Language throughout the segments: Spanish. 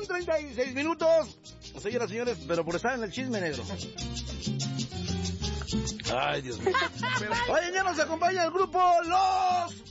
1:36. Señoras y señores, pero por estar en el chisme negro. Ay, Dios mío. Oye, ya nos acompaña el grupo Los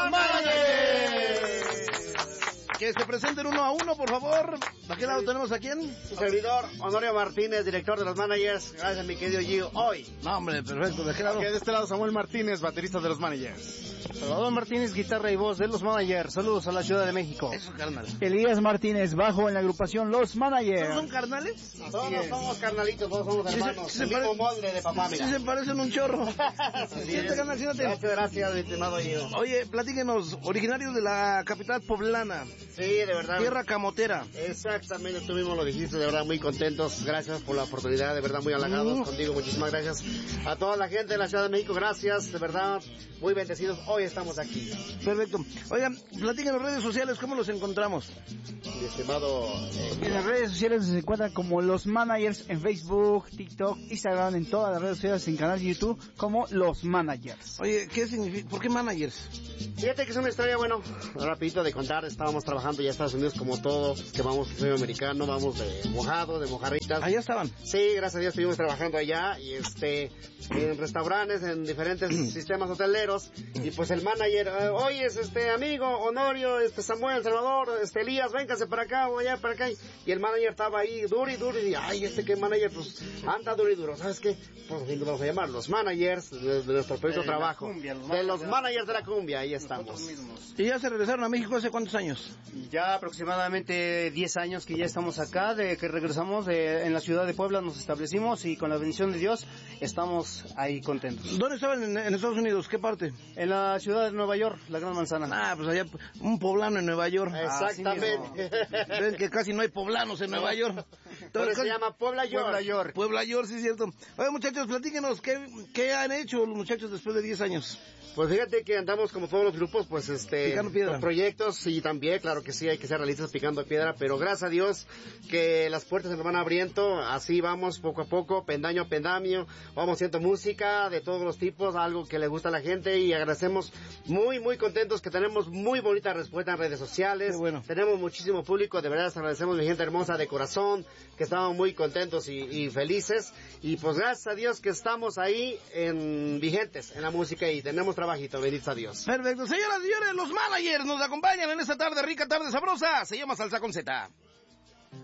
Managers. Que se presenten uno a uno, por favor. ¿A qué lado tenemos a quién? Su servidor, Honorio Martínez, director de Los Managers. Gracias, mi querido Gio. Hoy. No, hombre, perfecto. ¿De qué lado? De este lado, Samuel Martínez, baterista de Los Managers. Salvador Martínez, guitarra y voz de Los Managers. Saludos a la Ciudad de México. Eso, carnal. Elías Martínez, bajo en la agrupación Los Managers. ¿Todos son carnales? Todos somos carnalitos, todos somos hermanos. Sí, el mismo molde de papá, mira. Sí se parecen un chorro. Siéntate, carnal, siéntate. Gracias, mi estimado Gio. Oye, platíquenos, originarios de la capital poblana. Sí, de verdad. Tierra camotera. Exactamente, tú mismo lo dijiste, de verdad, muy contentos. Gracias por la oportunidad, de verdad, muy halagados contigo. Muchísimas gracias a toda la gente de la Ciudad de México. Gracias, de verdad, muy bendecidos. Hoy estamos aquí. Perfecto. Oigan, platíquenos redes sociales, ¿cómo los encontramos? Mi estimado... En las redes sociales se encuentran como Los Managers en Facebook, TikTok, Instagram, en todas las redes sociales, en canal de YouTube, como Los Managers. Oye, ¿qué significa? ¿Por qué managers? Fíjate que es una historia, bueno, rapidito de contar. Estábamos trabajando ya en Estados Unidos como todo, que vamos, soy americano, vamos de mojado, de mojarritas. Allá estaban. Sí, gracias a Dios estuvimos trabajando allá y en restaurantes, en diferentes sistemas hoteleros. Y pues el manager, oye, amigo, Honorio, Samuel, Salvador, Elías, vénganse para acá o allá para acá. Y el manager estaba ahí, duro y duro, y ay, qué manager, pues anda duro y duro. ¿Sabes qué? Pues vamos a llamar los managers de nuestro proyecto de trabajo. De los managers de la cumbia, ahí estamos. ¿Y ya se regresaron a México hace cuántos años? Ya aproximadamente 10 años que ya estamos acá, de que regresamos en la ciudad de Puebla, nos establecimos y con la bendición de Dios estamos ahí contentos. ¿Dónde estaban en Estados Unidos? ¿Qué parte? En la ciudad de Nueva York, la Gran Manzana. Ah, pues allá, un poblano en Nueva York. Exactamente. Ven que casi no hay poblanos en Nueva York. Entonces, se llama Puebla York. Puebla York, sí es cierto. Oye, muchachos, platíquenos, ¿qué han hecho los muchachos después de 10 años? Pues fíjate que andamos como todos los grupos, pues picando piedra. Con proyectos y también, claro que sí, hay que ser realistas picando piedra, pero gracias a Dios que las puertas se nos van abriendo, así vamos poco a poco, pendaño a pendaño, vamos haciendo música de todos los tipos, algo que le gusta a la gente y agradecemos muy, muy contentos que tenemos muy bonita respuesta en redes sociales. Qué bueno. Tenemos muchísimo público, de verdad les agradecemos, mi gente hermosa de corazón, que estamos muy contentos y felices, y pues gracias a Dios que estamos ahí vigentes en la música y tenemos trabajito, bendito a Dios. Perfecto, señoras y señores, los managers nos acompañan en esta tarde rica, tarde sabrosa, se llama Salsa con Z.